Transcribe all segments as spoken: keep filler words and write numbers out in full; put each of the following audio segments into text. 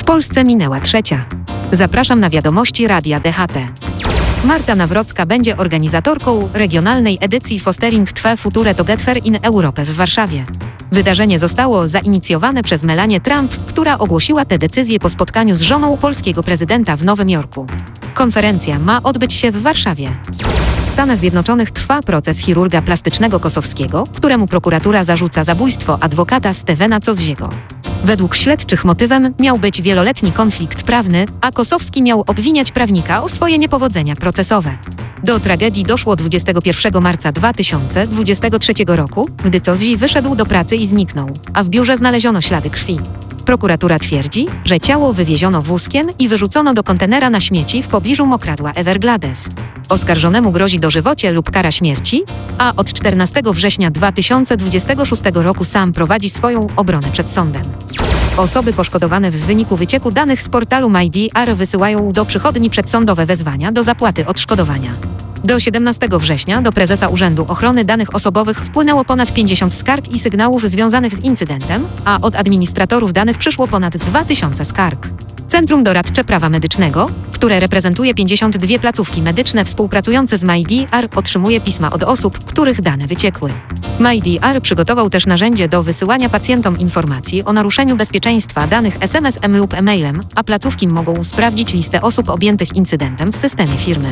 Polsce minęła trzecia. Zapraszam na wiadomości Radia D H T. Marta Nawrocka będzie organizatorką regionalnej edycji Fostering Twe Future Together in Europe w Warszawie. Wydarzenie zostało zainicjowane przez Melanię Trump, która ogłosiła tę decyzję po spotkaniu z żoną polskiego prezydenta w Nowym Jorku. Konferencja ma odbyć się w Warszawie. W Stanach Zjednoczonych trwa proces chirurga plastycznego Kosowskiego, któremu prokuratura zarzuca zabójstwo adwokata Stevena Cozziego. Według śledczych motywem miał być wieloletni konflikt prawny, a Kosowski miał obwiniać prawnika o swoje niepowodzenia procesowe. Do tragedii doszło dwudziestego pierwszego marca dwa tysiące dwudziestego trzeciego roku, gdy Cozzi wyszedł do pracy i zniknął, a w biurze znaleziono ślady krwi. Prokuratura twierdzi, że ciało wywieziono wózkiem i wyrzucono do kontenera na śmieci w pobliżu mokradła Everglades. Oskarżonemu grozi dożywocie lub kara śmierci, a od czternastego września dwa tysiące dwudziestego szóstego roku sam prowadzi swoją obronę przed sądem. Osoby poszkodowane w wyniku wycieku danych z portalu MyDR wysyłają do przychodni przedsądowe wezwania do zapłaty odszkodowania. Do siedemnastego września do prezesa Urzędu Ochrony Danych Osobowych wpłynęło ponad pięćdziesiąt skarg i sygnałów związanych z incydentem, a od administratorów danych przyszło ponad dwa tysiące skarg. Centrum Doradcze Prawa Medycznego, które reprezentuje pięćdziesiąt dwie placówki medyczne współpracujące z MyDR, otrzymuje pisma od osób, których dane wyciekły. MyDR przygotował też narzędzie do wysyłania pacjentom informacji o naruszeniu bezpieczeństwa danych S M S-em lub e-mailem, a placówki mogą sprawdzić listę osób objętych incydentem w systemie firmy.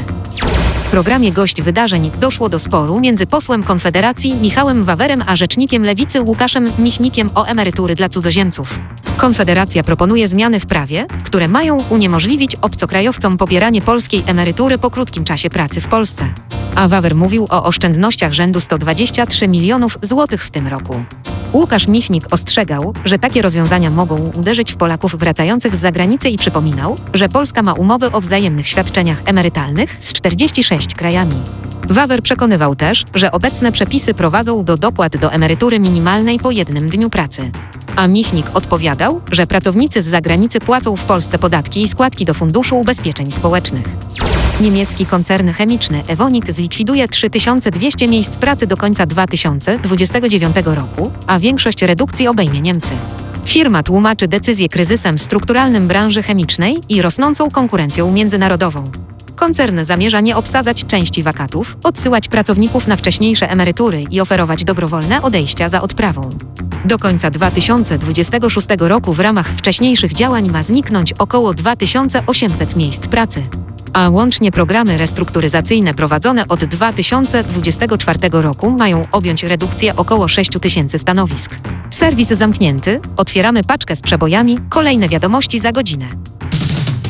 W programie Gość Wydarzeń doszło do sporu między posłem Konfederacji Michałem Wawerem a rzecznikiem Lewicy Łukaszem Michnikiem o emerytury dla cudzoziemców. Konfederacja proponuje zmiany w prawie, które mają uniemożliwić obcokrajowcom pobieranie polskiej emerytury po krótkim czasie pracy w Polsce. A Wawer mówił o oszczędnościach rzędu sto dwadzieścia trzy milionów złotych w tym roku. Łukasz Michnik ostrzegał, że takie rozwiązania mogą uderzyć w Polaków wracających z zagranicy i przypominał, że Polska ma umowy o wzajemnych świadczeniach emerytalnych z czterdziestu sześcioma krajami. Wawer przekonywał też, że obecne przepisy prowadzą do dopłat do emerytury minimalnej po jednym dniu pracy. A Michnik odpowiadał, że pracownicy z zagranicy płacą w Polsce podatki i składki do Funduszu Ubezpieczeń Społecznych. Niemiecki koncern chemiczny Evonik zlikwiduje trzy tysiące dwieście miejsc pracy do końca dwa tysiące dwudziestego dziewiątego roku, a większość redukcji obejmie Niemcy. Firma tłumaczy decyzję kryzysem strukturalnym branży chemicznej i rosnącą konkurencją międzynarodową. Koncern zamierza nie obsadzać części wakatów, odsyłać pracowników na wcześniejsze emerytury i oferować dobrowolne odejścia za odprawą. Do końca dwa tysiące dwudziestego szóstego roku w ramach wcześniejszych działań ma zniknąć około dwa tysiące osiemset miejsc pracy. A łącznie programy restrukturyzacyjne prowadzone od dwa tysiące dwudziestego czwartego roku mają objąć redukcję około sześciu tysięcy stanowisk. Serwis zamknięty, otwieramy paczkę z przebojami, kolejne wiadomości za godzinę.